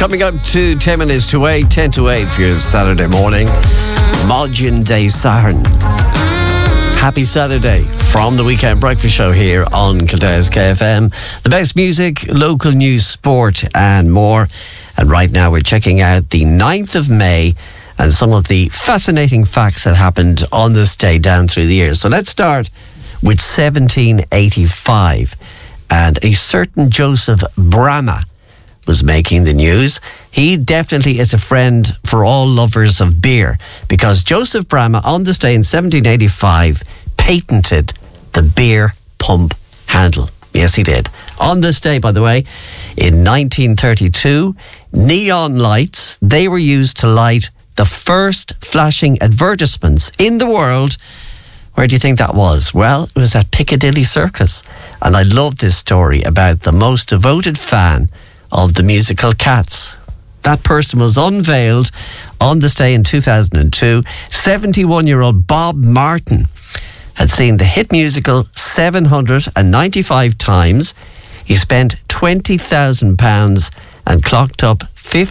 Coming up to 10 minutes to 8, 10 to 8 for your Saturday morning. Modern Day Siren. Happy Saturday from the Weekend Breakfast Show here on Kildare's KFM. The best music, local news, sport and more. And right now we're checking out the 9th of May and some of the fascinating facts that happened on this day down through the years. So let's start with 1785. And a certain Joseph Bramah was making the news. He definitely is a friend for all lovers of beer, because Joseph Bramah on this day in 1785 patented the beer pump handle. Yes, he did. On this day, by the way, in 1932, neon lights, they were used to light the first flashing advertisements in the world. Where do you think that was? Well, it was at Piccadilly Circus. And I love this story about the most devoted fan of the musical Cats. That person was unveiled on this day in 2002. 71-year-old Bob Martin had seen the hit musical 795 times. He spent £20,000 and clocked up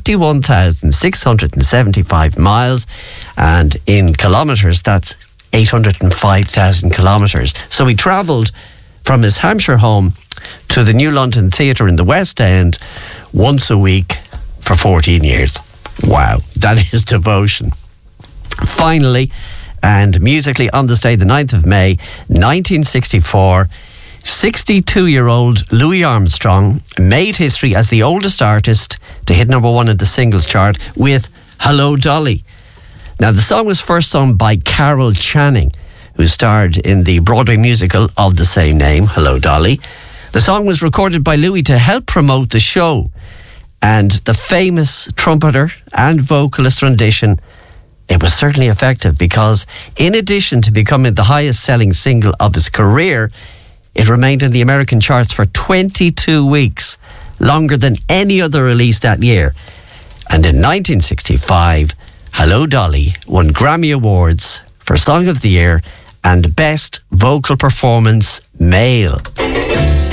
51,675 miles. And in kilometres, that's 805,000 kilometres. So he travelled from his Hampshire home to the New London Theatre in the West End once a week for 14 years. Wow, that is devotion. Finally, and musically on this day, the 9th of May, 1964, 62-year-old Louis Armstrong made history as the oldest artist to hit number one in the singles chart with Hello Dolly. Now, the song was first sung by Carol Channing, who starred in the Broadway musical of the same name, Hello Dolly. The song was recorded by Louis to help promote the show. And the famous trumpeter and vocalist rendition, it was certainly effective, because in addition to becoming the highest selling single of his career, it remained in the American charts for 22 weeks, longer than any other release that year. And in 1965, Hello Dolly won Grammy Awards for Song of the Year and Best Vocal Performance Male.